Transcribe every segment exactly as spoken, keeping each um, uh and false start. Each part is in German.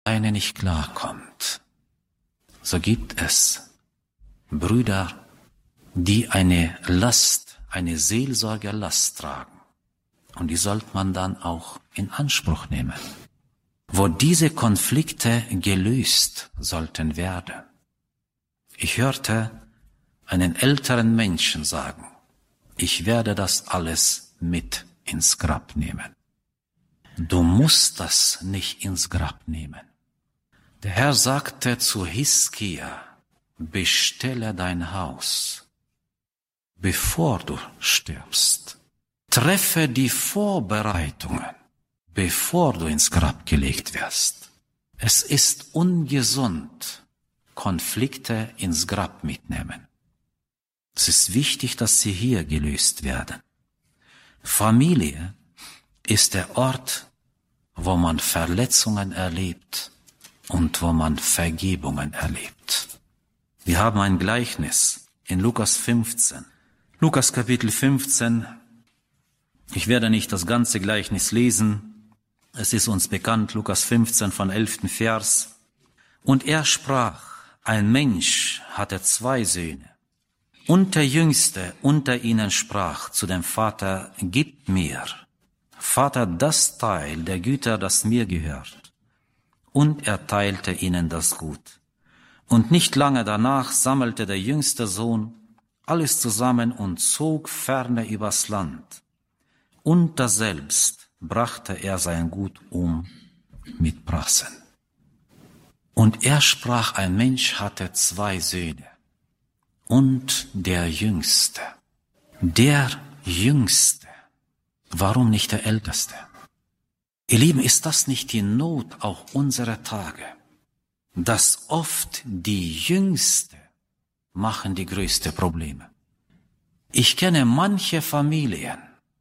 eine nicht klarkommt, so gibt es Brüder, die eine Last, eine Seelsorgerlast tragen. Und die sollte man dann auch in Anspruch nehmen, wo diese Konflikte gelöst sollten werden. Ich hörte einen älteren Menschen sagen, ich werde das alles mit ins Grab nehmen. Du musst das nicht ins Grab nehmen. Der Herr sagte zu Hiskia, bestelle dein Haus, bevor du stirbst. Treffe die Vorbereitungen, bevor du ins Grab gelegt wirst. Es ist ungesund, Konflikte ins Grab mitnehmen. Es ist wichtig, dass sie hier gelöst werden. Familie ist der Ort, wo man Verletzungen erlebt und wo man Vergebungen erlebt. Wir haben ein Gleichnis in Lukas fünfzehn. Lukas Kapitel fünfzehn. Ich werde nicht das ganze Gleichnis lesen. Es ist uns bekannt, Lukas fünfzehn von elften Vers. Und er sprach, ein Mensch hatte zwei Söhne. Und der Jüngste unter ihnen sprach zu dem Vater, gib mir, Vater, das Teil der Güter, das mir gehört. Und er teilte ihnen das Gut. Und nicht lange danach sammelte der jüngste Sohn alles zusammen und zog ferne übers Land. Und daselbst brachte er sein Gut um mit Prassen. Und er sprach, ein Mensch hatte zwei Söhne. Und der Jüngste, der Jüngste, warum nicht der Älteste? Ihr Lieben, ist das nicht die Not auch unserer Tage, dass oft die Jüngste machen die größten Probleme? Ich kenne manche Familien,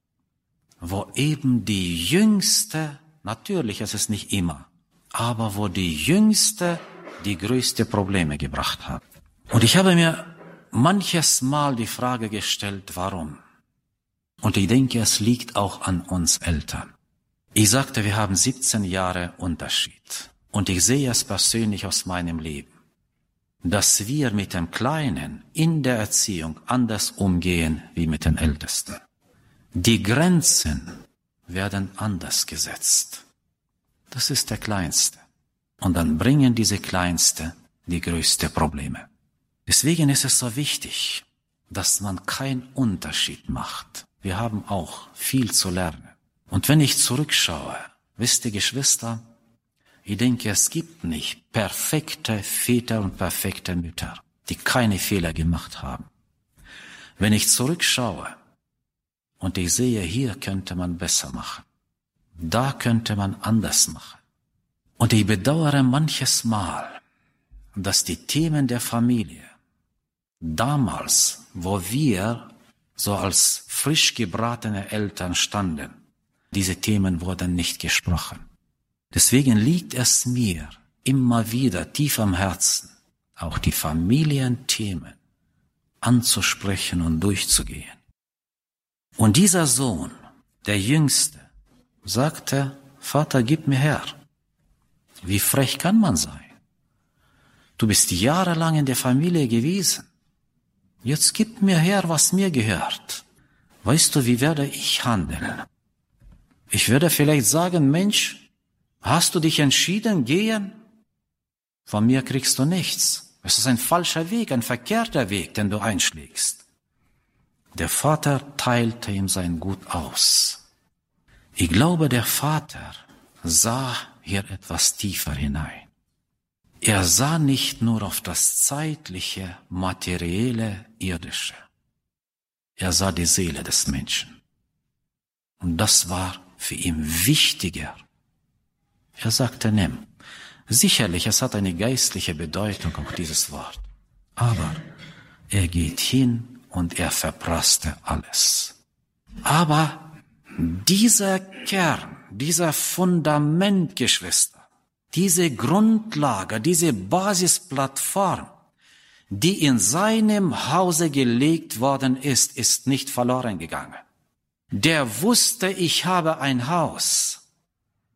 wo eben die Jüngste, natürlich ist es nicht immer, aber wo die Jüngste die größten Probleme gebracht haben. Und ich habe mir manches Mal die Frage gestellt, warum? Und ich denke, es liegt auch an uns Eltern. Ich sagte, wir haben siebzehn Jahre Unterschied. Und ich sehe es persönlich aus meinem Leben, dass wir mit dem Kleinen in der Erziehung anders umgehen wie mit den Ältesten. Die Grenzen werden anders gesetzt. Das ist der Kleinste. Und dann bringen diese Kleinste die größten Probleme. Deswegen ist es so wichtig, dass man keinen Unterschied macht. Wir haben auch viel zu lernen. Und wenn ich zurückschaue, wisst ihr, Geschwister, ich denke, es gibt nicht perfekte Väter und perfekte Mütter, die keine Fehler gemacht haben. Wenn ich zurückschaue und ich sehe, hier könnte man besser machen, da könnte man anders machen. Und ich bedauere manches Mal, dass die Themen der Familie damals, wo wir so als frisch gebratene Eltern standen, diese Themen wurden nicht gesprochen. Deswegen liegt es mir immer wieder tief am Herzen, auch die Familienthemen anzusprechen und durchzugehen. Und dieser Sohn, der Jüngste, sagte, Vater, gib mir her. Wie frech kann man sein? Du bist jahrelang in der Familie gewesen. Jetzt gib mir her, was mir gehört. Weißt du, wie werde ich handeln? Ich würde vielleicht sagen, Mensch, hast du dich entschieden, gehen? Von mir kriegst du nichts. Es ist ein falscher Weg, ein verkehrter Weg, den du einschlägst. Der Vater teilte ihm sein Gut aus. Ich glaube, der Vater sah hier etwas tiefer hinein. Er sah nicht nur auf das zeitliche, materielle, irdische. Er sah die Seele des Menschen. Und das war für ihn wichtiger. Er sagte, nimm. Sicherlich, es hat eine geistliche Bedeutung, auch dieses Wort. Aber er geht hin und er verprasste alles. Aber dieser Kern, dieser Fundament, Geschwister, diese Grundlage, diese Basisplattform, die in seinem Hause gelegt worden ist, ist nicht verloren gegangen. Der wusste, ich habe ein Haus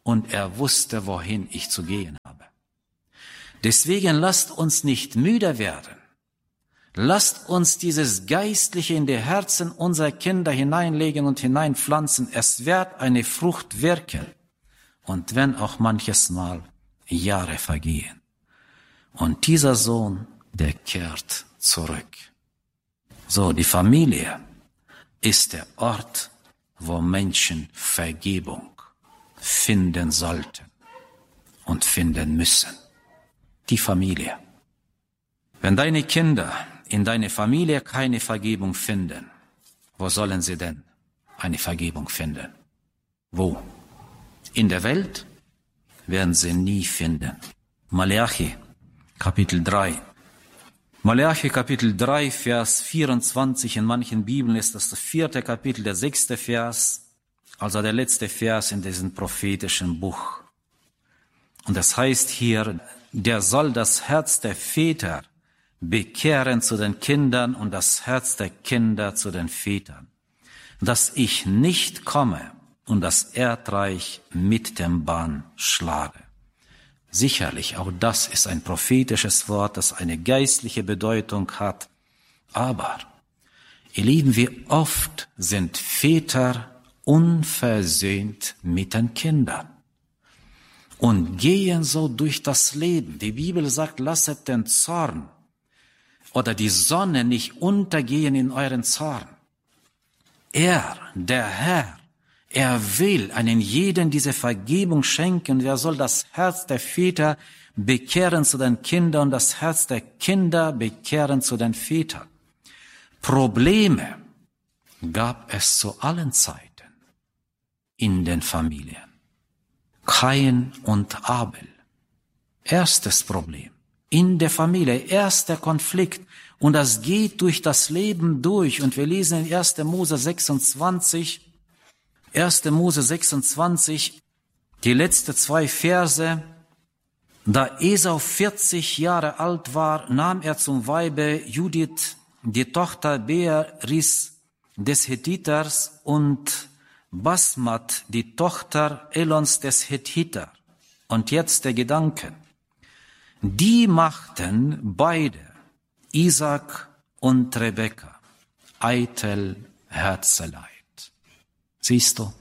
und er wusste, wohin ich zu gehen habe. Deswegen lasst uns nicht müde werden. Lasst uns dieses Geistliche in die Herzen unserer Kinder hineinlegen und hineinpflanzen. Es wird eine Frucht wirken. Und wenn auch manches Mal Jahre vergehen. Und dieser Sohn, der kehrt zurück. So, die Familie ist der Ort, wo Menschen Vergebung finden sollten und finden müssen. Die Familie. Wenn deine Kinder in deiner Familie keine Vergebung finden, wo sollen sie denn eine Vergebung finden? Wo? In der Welt werden sie nie finden. Malachi, Kapitel drei. Malachi, Kapitel drei, Vers vierundzwanzig. In manchen Bibeln ist das das vierte Kapitel, der sechste Vers, also der letzte Vers in diesem prophetischen Buch. Und das heißt hier, der soll das Herz der Väter bekehren zu den Kindern und das Herz der Kinder zu den Vätern, dass ich nicht komme und das Erdreich mit dem Bann schlage. Sicherlich, auch das ist ein prophetisches Wort, das eine geistliche Bedeutung hat. Aber, ihr Lieben, wie oft sind Väter unversöhnt mit den Kindern und gehen so durch das Leben. Die Bibel sagt, lasset den Zorn oder die Sonne nicht untergehen in euren Zorn. Er, der Herr, er will einen jeden diese Vergebung schenken und er soll das Herz der Väter bekehren zu den Kindern und das Herz der Kinder bekehren zu den Vätern. Probleme gab es zu allen Zeiten in den Familien. Kain und Abel. Erstes Problem. In der Familie, erster Konflikt. Und das geht durch das Leben durch. Und wir lesen in erster Mose sechsundzwanzig, erster Mose sechsundzwanzig, die letzten zwei Verse. Da Esau vierzig Jahre alt war, nahm er zum Weibe Judith, die Tochter Beeris des Hethiters, und Basmat, die Tochter Elons des Hethiter. Und jetzt der Gedanke. Die machten beide, Isaac und Rebekka, eitel Herzeleid. Siehst du?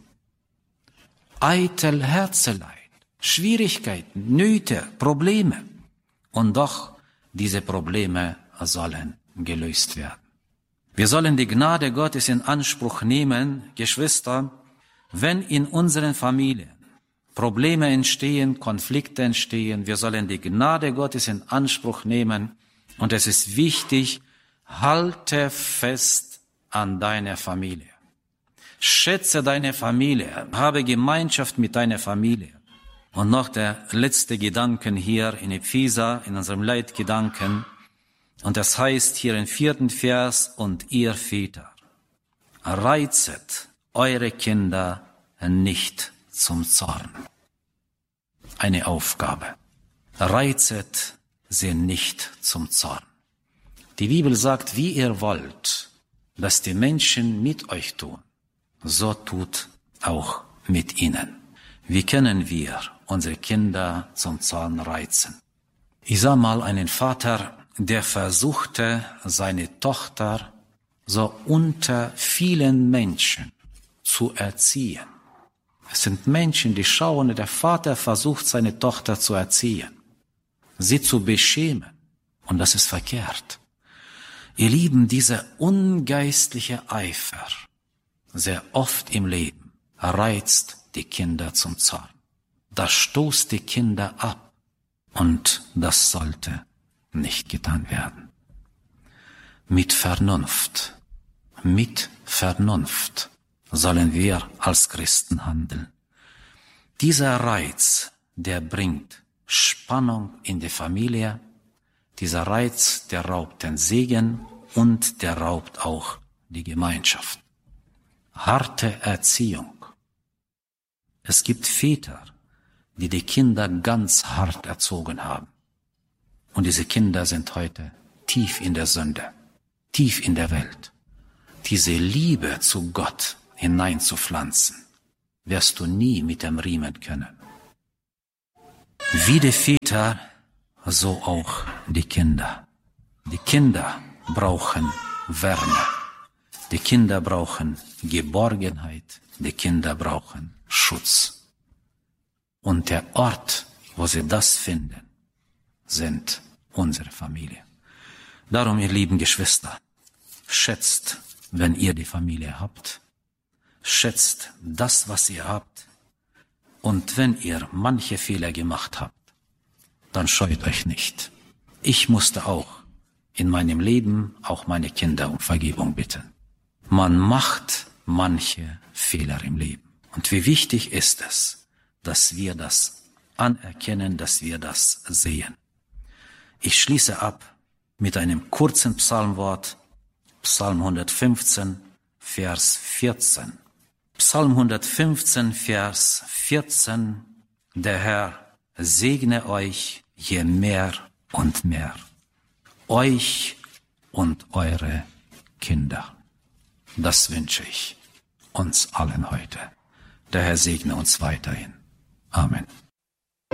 Eitel Herzeleid. Schwierigkeiten, Nöte, Probleme. Und doch, diese Probleme sollen gelöst werden. Wir sollen die Gnade Gottes in Anspruch nehmen, Geschwister, wenn in unseren Familien Probleme entstehen, Konflikte entstehen. Wir sollen die Gnade Gottes in Anspruch nehmen. Und es ist wichtig, halte fest an deiner Familie. Schätze deine Familie, habe Gemeinschaft mit deiner Familie. Und noch der letzte Gedanken hier in Epheser, in unserem Leitgedanken. Und das heißt hier im vierten Vers, und ihr Väter, reizet eure Kinder nicht zum Zorn. Eine Aufgabe. Reizet sie nicht zum Zorn. Die Bibel sagt, wie ihr wollt, dass die Menschen mit euch tun, so tut auch mit ihnen. Wie können wir unsere Kinder zum Zorn reizen? Ich sah mal einen Vater, der versuchte, seine Tochter so unter vielen Menschen zu erziehen. Es sind Menschen, die schauen, der Vater versucht, seine Tochter zu erziehen, sie zu beschämen. Und das ist verkehrt. Ihr Lieben, dieser ungeistliche Eifer, sehr oft im Leben, reizt die Kinder zum Zorn. Das stoßt die Kinder ab. Und das sollte nicht getan werden. Mit Vernunft, mit Vernunft sollen wir als Christen handeln. Dieser Reiz, der bringt Spannung in die Familie. Dieser Reiz, der raubt den Segen und der raubt auch die Gemeinschaft. Harte Erziehung. Es gibt Väter, die die Kinder ganz hart erzogen haben. Und diese Kinder sind heute tief in der Sünde, tief in der Welt. Diese Liebe zu Gott hineinzupflanzen, wirst du nie mit dem Riemen können. Wie die Väter, so auch die Kinder. Die Kinder brauchen Wärme. Die Kinder brauchen Geborgenheit. Die Kinder brauchen Schutz. Und der Ort, wo sie das finden, sind unsere Familie. Darum, ihr lieben Geschwister, schätzt, wenn ihr die Familie habt. Schätzt das, was ihr habt. Und wenn ihr manche Fehler gemacht habt, dann scheut euch nicht. Ich musste auch in meinem Leben auch meine Kinder um Vergebung bitten. Man macht manche Fehler im Leben. Und wie wichtig ist es, dass wir das anerkennen, dass wir das sehen. Ich schließe ab mit einem kurzen Psalmwort, Psalm hundertfünfzehn, Vers vierzehn. Psalm hundertfünfzehn, Vers vierzehn. Der Herr segne euch je mehr und mehr. Euch und eure Kinder. Das wünsche ich uns allen heute. Der Herr segne uns weiterhin. Amen.